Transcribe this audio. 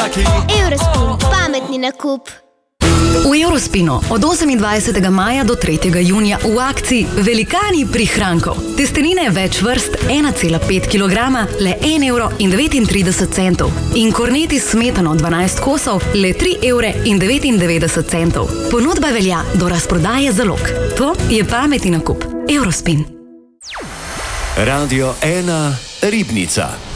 zraki. Eurospin, pametni nakup. V Eurospinu od 28. maja do 3. junija v akciji Velikani prihrankov. Testenine več vrst 1,5 kg, le 1,39 €. In korneti s smetano 12 kosov, le 3,99 €. Ponudba velja do razprodaje zalog. To je pametni nakup. Eurospin. Radio 1 Ribnica.